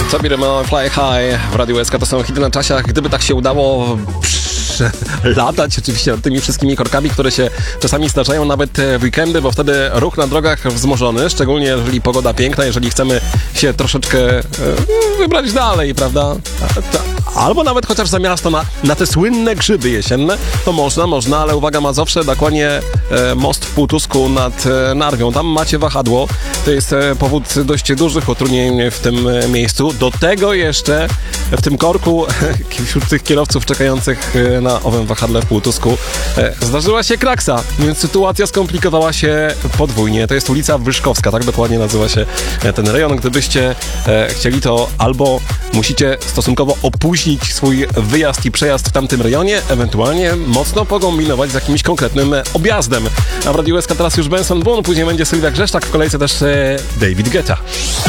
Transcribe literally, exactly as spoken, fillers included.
Sabirem Fly High w Radiu S K to są hity na czasiach. Gdyby tak się udało latać oczywiście nad tymi wszystkimi korkami, które się czasami zdarzają nawet w weekendy, bo wtedy ruch na drogach wzmożony, szczególnie jeżeli pogoda piękna, jeżeli chcemy się troszeczkę wybrać dalej, prawda? Albo nawet chociaż za miasto na, na te słynne grzyby jesienne, to można, można, ale uwaga, Mazowsze, dokładnie e, most w Półtusku nad e, Narwią. Tam macie wahadło, to jest e, powód dość dużych utrudnień w tym e, miejscu. Do tego jeszcze w tym korku wśród tych kierowców czekających e, na owym wahadle w Półtusku e, zdarzyła się kraksa, więc sytuacja skomplikowała się podwójnie. To jest ulica Wyszkowska, tak dokładnie nazywa się ten rejon. Gdybyście e, chcieli, to albo musicie stosunkowo opóźnić swój wyjazd i przejazd w tamtym rejonie, ewentualnie mocno pokombinować z jakimś konkretnym objazdem. A w Radiu S K teraz już Benson Boone, później będzie Sylwia Grzeszczak, w kolejce też e, David Guetta.